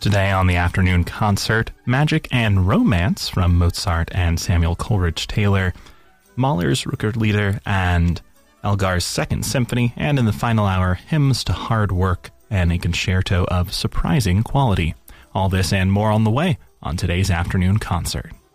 Today on the afternoon concert, Magic and Romance from Mozart and Samuel Coleridge Taylor, Mahler's Rückerlieder and Elgar's Second Symphony, and in the final hour, Hymns to Hard Work and a concerto of surprising quality. All this and more on the way on today's afternoon concert.